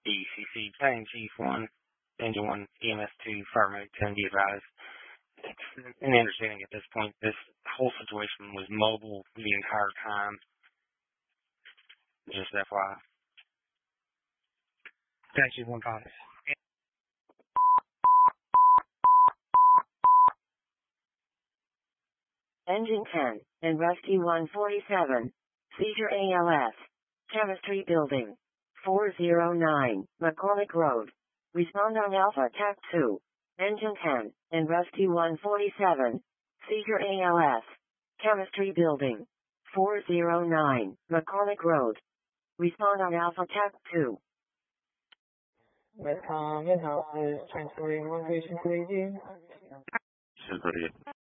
ECC Plane Chief 1, Engine 1, EMS 2, Fire Mode 10, be advised. It's an understanding at this point, this whole situation was mobile the entire time. Just FYI. Plane Chief 1 Congress. Engine 10, and Rusty 147, Seizure ALS, Chemistry Building, 409, McCormick Road. Respond on Alpha TAC 2, Engine 10, and Rusty 147, Seizure ALS, Chemistry Building, 409, McCormick Road. Respond on Alpha TAC 2. Westcom in-house is transporting one patient to AG. This is pretty good.